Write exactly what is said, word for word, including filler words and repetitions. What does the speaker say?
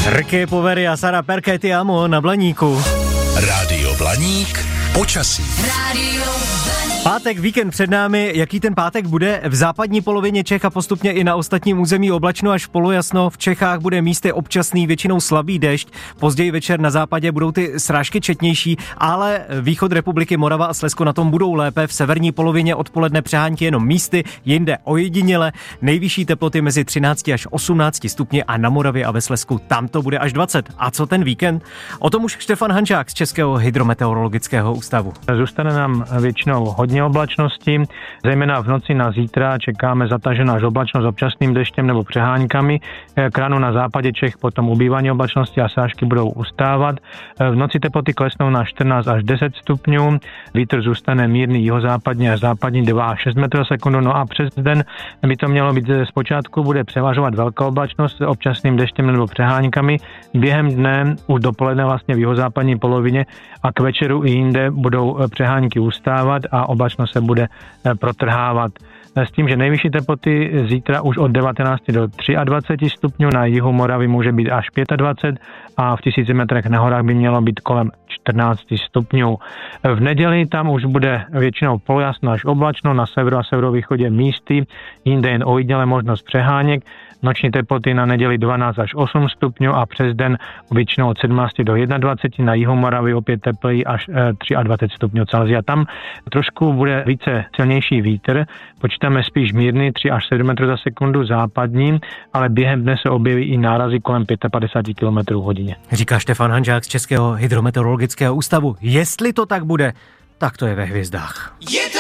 Ricky Poveri a Sara Perchetti Amo na Blaníku. Rádio Blaník, počasí. Rádio Pátek, víkend před námi. Jaký ten pátek bude? V západní polovině Čech a postupně i na ostatním území oblačno až polojasno. V Čechách bude místy občasný, většinou slabý déšť. Později večer na západě budou ty srážky četnější, ale východ republiky, Morava a Slezsko na tom budou lépe. V severní polovině odpoledne přehánky jenom místy, jinde ojediněle. Nejvyšší teploty mezi třináct až osmnáct stupni a na Moravě a ve Slezsku tam to bude až dvacet. A co ten víkend? O tom už Štefan Hančák z Českého hydrometeorologického ústavu. Zůstane nám většinou hodně oblačnosti, zejména v noci na zítra čekáme zatažená až oblačnost s občasným deštěm nebo přeháňkami. K ránu na západě Čech potom ubývání oblačnosti a srážky budou ustávat. V noci teploty klesnou na čtrnáct až deset stupňů, vítr zůstane mírný jihozápadní až západní dva až šest metrů za sekundu, no a přes den by to mělo být zpočátku bude převažovat velká oblačnost s občasným deštěm nebo přeháňkami. Během dne už dopoledne vlastně v jihozápadní polovině a k večeru i jinde budou přehánky ustávat a oblačnost se bude protrhávat. S tím, že nejvyšší teploty zítra už od devatenáct do dvacet tři stupňů, na jihu Moravy může být až dvacet pět a v tisíci metrech na horách by mělo být kolem čtrnáct stupňů. V neděli tam už bude většinou polojasno až oblačno, na severu a severovýchodě místy, jinde jen ojediněle možnost přeháněk. Noční teploty na neděli dvanáct až osm stupňů a přes den většinou od sedmnáct do dvacet jedna, na jihu Moravy opět tepleji až dvacet tři stupňů Celsia. Tam trošku bude více silnější vítr, počítáme spíš mírný tři až sedm metrů za sekundu západní, ale během dne se objeví i nárazy kolem padesát pět kilometrů hodině. Říká Štefan Hančák z Českého hydrometeorologického ústavu. Jestli to tak bude, tak to je ve hvězdách. Je to